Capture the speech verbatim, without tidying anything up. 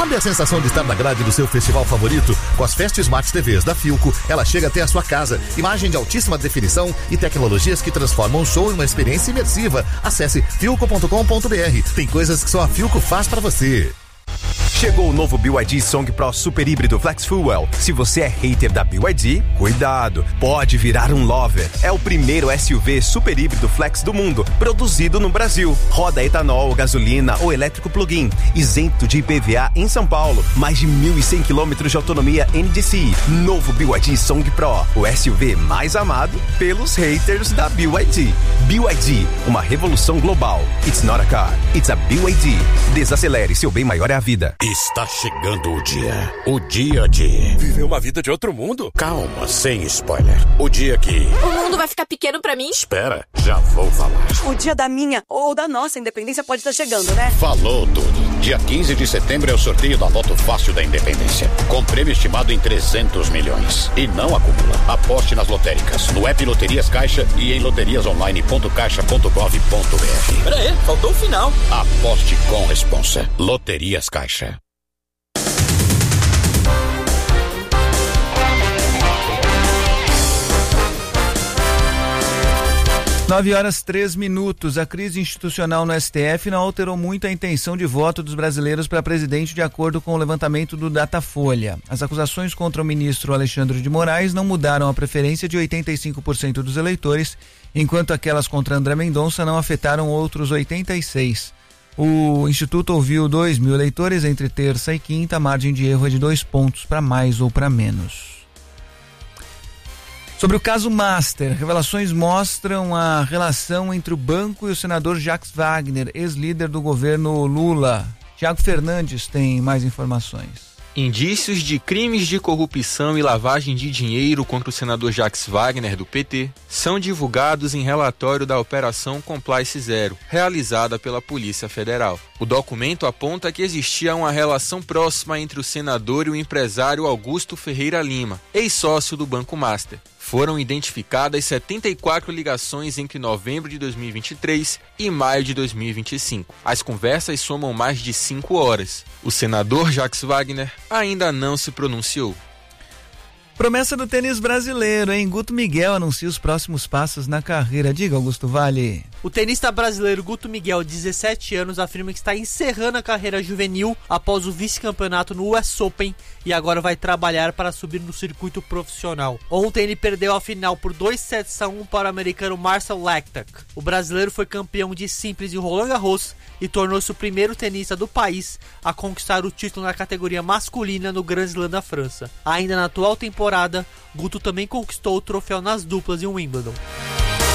Sabe a sensação de estar na grade do seu festival favorito? Com as Fast Smart T Vs da Philco, ela chega até a sua casa. Imagem de altíssima definição e tecnologias que transformam o show em uma experiência imersiva. Acesse philco ponto com ponto b r. Tem coisas que só a Philco faz pra você. Chegou o novo B Y D Song Pro Super Híbrido Flex Fuel. Se você é hater da B Y D, cuidado, pode virar um lover. É o primeiro S U V super híbrido flex do mundo, produzido no Brasil. Roda etanol, gasolina ou elétrico plug-in, isento de I P V A em São Paulo. Mais de mil e cem quilômetros de autonomia N D C I. Novo B Y D Song Pro, o S U V mais amado pelos haters da B Y D. B Y D, uma revolução global. It's not a car, it's a B Y D. Desacelere, seu bem maior é a vida. Está chegando o dia. O dia de... viver uma vida de outro mundo? Calma, sem spoiler. O dia que... o mundo vai ficar pequeno pra mim? Espera, já vou falar. O dia da minha ou da nossa independência pode estar chegando, né? Falou tudo. Dia quinze de setembro é o sorteio da Loto Fácil da Independência. Com prêmio estimado em trezentos milhões. E não acumula. Aposte nas lotéricas, no app Loterias Caixa e em loterias online ponto caixa ponto gov ponto b r. Pera aí, faltou o final. Aposte com responsa. Loterias Caixa. Nove horas, três minutos. A crise institucional no S T F não alterou muito a intenção de voto dos brasileiros para presidente, de acordo com o levantamento do Datafolha. As acusações contra o ministro Alexandre de Moraes não mudaram a preferência de oitenta e cinco por cento dos eleitores, enquanto aquelas contra André Mendonça não afetaram outros oitenta e seis por cento. O Instituto ouviu dois mil eleitores entre terça e quinta, a margem de erro é de dois pontos para mais ou para menos. Sobre o caso Master, revelações mostram a relação entre o banco e o senador Jacques Wagner, ex-líder do governo Lula. Tiago Fernandes tem mais informações. Indícios de crimes de corrupção e lavagem de dinheiro contra o senador Jacques Wagner, do P T, são divulgados em relatório da Operação Complice Zero, realizada pela Polícia Federal. O documento aponta que existia uma relação próxima entre o senador e o empresário Augusto Ferreira Lima, ex-sócio do Banco Master. Foram identificadas setenta e quatro ligações entre novembro de dois mil e vinte e três e maio de dois mil e vinte e cinco. As conversas somam mais de cinco horas. O senador Jacques Wagner ainda não se pronunciou. Promessa do tênis brasileiro, hein? Guto Miguel anuncia os próximos passos na carreira. Diga, Augusto Vale. O tenista brasileiro Guto Miguel, dezessete anos, afirma que está encerrando a carreira juvenil após o vice-campeonato no U S Open e agora vai trabalhar para subir no circuito profissional. Ontem ele perdeu a final por dois sets a um para o americano Marcel Lecter. O brasileiro foi campeão de simples em Roland Garros e tornou-se o primeiro tenista do país a conquistar o título na categoria masculina no Grand Slam da França. Ainda na atual temporada, Guto também conquistou o troféu nas duplas em Wimbledon.